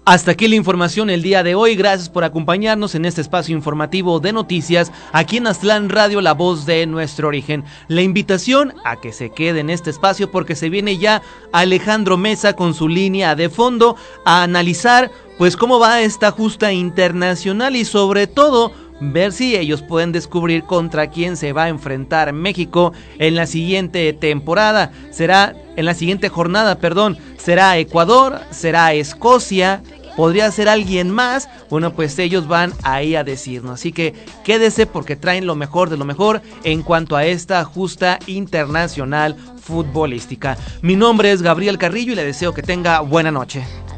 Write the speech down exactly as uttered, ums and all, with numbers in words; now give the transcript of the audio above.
Hasta aquí la información el día de hoy. Gracias por acompañarnos en este espacio informativo de noticias aquí en Aztlán Radio, la voz de nuestro origen. La invitación a que se quede en este espacio porque se viene ya Alejandro Mesa con su línea de fondo a analizar pues cómo va esta justa internacional y sobre todo ver si ellos pueden descubrir contra quién se va a enfrentar México en la siguiente temporada. Será en la siguiente jornada, perdón. ¿Será Ecuador? ¿Será Escocia? ¿Podría ser alguien más? Bueno, pues ellos van ahí a decirnos. Así que quédese porque traen lo mejor de lo mejor en cuanto a esta justa internacional futbolística. Mi nombre es Gabriel Carrillo y le deseo que tenga buena noche.